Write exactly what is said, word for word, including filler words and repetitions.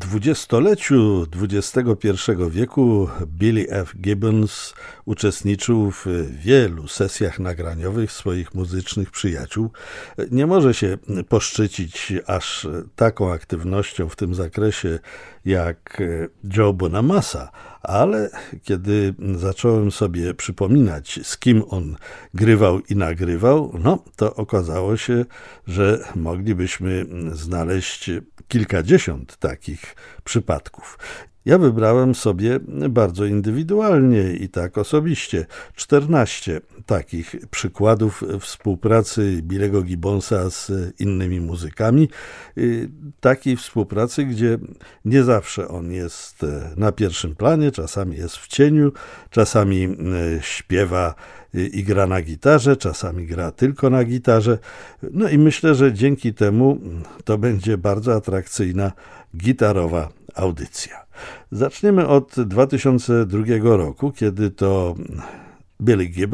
dwudziestoleciu dwudziestego pierwszego wieku Billy F. Gibbons uczestniczył w wielu sesjach nagraniowych swoich muzycznych przyjaciół. Nie może się poszczycić aż taką aktywnością w tym zakresie jak Joe Bonamassa, ale kiedy zacząłem sobie przypominać, z kim on grywał i nagrywał, no to okazało się, że moglibyśmy znaleźć kilkadziesiąt takich przypadków. Ja wybrałem sobie bardzo indywidualnie i tak osobiście czternaście takich przykładów współpracy Billego Gibbonsa z innymi muzykami. Takiej współpracy, gdzie nie zawsze on jest na pierwszym planie, czasami jest w cieniu, czasami śpiewa i gra na gitarze, czasami gra tylko na gitarze. No i myślę, że dzięki temu to będzie bardzo atrakcyjna gitarowa audycja. Zaczniemy od dwa tysiące drugiego roku, kiedy to Billy Gibbons